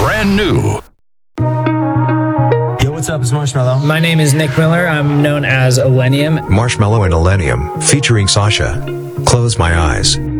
brand new. Yo, what's up? It's Marshmello. My name is Nick Miller. I'm known as Illenium. Marshmello and Illenium, featuring Sasha. Close My Eyes.